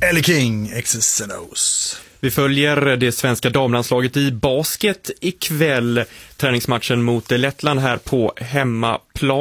Ellie King, X's and O's. Vi följer det svenska damlandslaget i basket ikväll. Träningsmatchen mot Lettland här på hemmaplan.